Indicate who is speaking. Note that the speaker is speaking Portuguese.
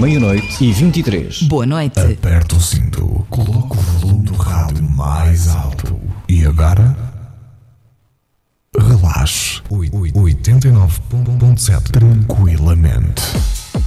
Speaker 1: meia-noite e 23.
Speaker 2: Boa noite.
Speaker 3: Aperta o cinto, coloca o volume do rádio mais alto e agora relaxe. 89.7 tranquilamente.